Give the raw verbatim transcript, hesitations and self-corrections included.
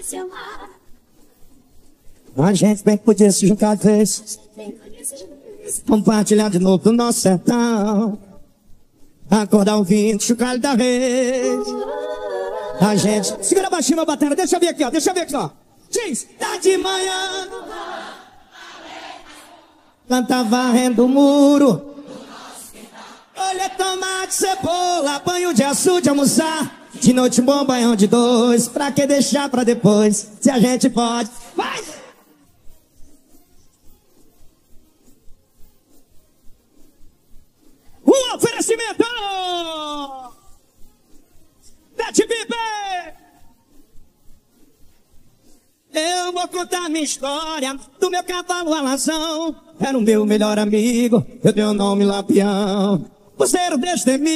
A gente bem podia se juntar de vez, compartilhar de novo do nosso sertão, acordar ouvindo chocalho da vez. A gente... Segura baixinho, meu batera, deixa eu ver aqui, ó, deixa eu ver aqui, ó. Diz, tá de manhã, canta varrendo o muro, olha tomate, cebola, banho de açude, almoçar. De noite um bom banhão de dois, pra que deixar pra depois, se a gente pode. Vai! Um oferecimento da T V B. Eu vou contar minha história do meu cavalo alazão. Era o meu melhor amigo, eu dei o nome Lampião. Você era o destemido.